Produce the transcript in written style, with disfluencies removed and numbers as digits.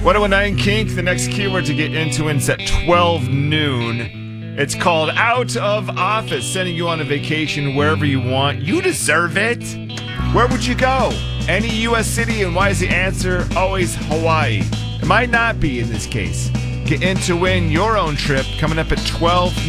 1019 Kink. The next keyword to get into is at 12 noon. It's called Out of Office, sending you on a vacation wherever you want. You deserve it. Where would you go? Any U.S. city, and why is the answer always Hawaii? It might not be in this case. Get in to win your own trip coming up at 12